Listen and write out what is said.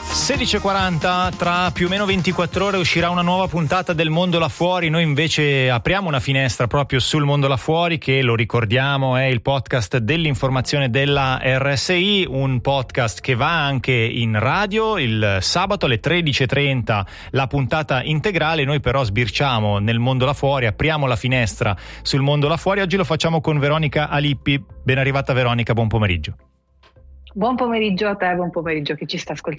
16:40, tra più o meno 24 ore uscirà una nuova puntata del Mondo là fuori. Noi invece apriamo una finestra proprio sul Mondo là fuori, che, lo ricordiamo, è il podcast dell'informazione della RSI, un podcast che va anche in radio il sabato alle 13:30, la puntata integrale. Noi però sbirciamo nel Mondo là fuori, apriamo la finestra sul Mondo là fuori. Oggi lo facciamo con Veronica Alippi. Ben arrivata Veronica, buon pomeriggio. Buon pomeriggio a te, buon pomeriggio a chi ci sta ascoltando.